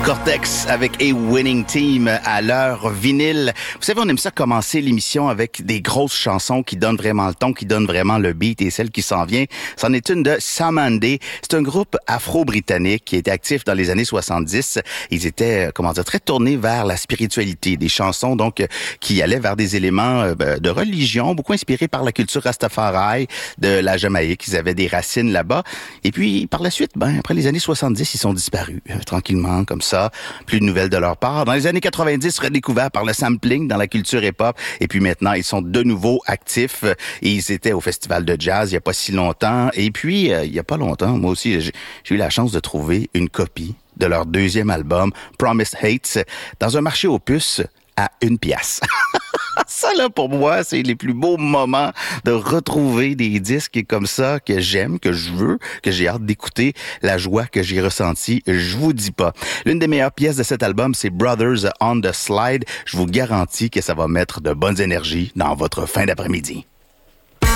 Cortex avec A Winning Team à l'heure vinyle. Vous savez, on aime ça commencer l'émission avec des grosses chansons qui donnent vraiment le ton, qui donnent vraiment le beat, et celle qui s'en vient, c'en est une de Samandé. C'est un groupe afro-britannique qui était actif dans les années 70. Ils étaient, très tournés vers la spiritualité, des chansons donc qui allaient vers des éléments de religion, beaucoup inspirés par la culture Rastafari de la Jamaïque. Ils avaient des racines là-bas. Et puis, par la suite, après les années 70, ils sont disparus, tranquillement, comme ça. Plus de nouvelles de leur part. Dans les années 90, redécouverts par le sampling dans la culture hip-hop. Et puis maintenant, ils sont de nouveau actifs. Et ils étaient au festival de jazz il y a pas si longtemps. Et puis, il y a pas longtemps, moi aussi, j'ai eu la chance de trouver une copie de leur deuxième album, Promised Hates, dans un marché aux puces à 1 pièce. Ça, là, pour moi, c'est les plus beaux moments de retrouver des disques comme ça que j'aime, que je veux, que j'ai hâte d'écouter, la joie que j'ai ressentie, je vous dis pas. L'une des meilleures pièces de cet album, c'est Brothers on the Slide. Je vous garantis que ça va mettre de bonnes énergies dans votre fin d'après-midi.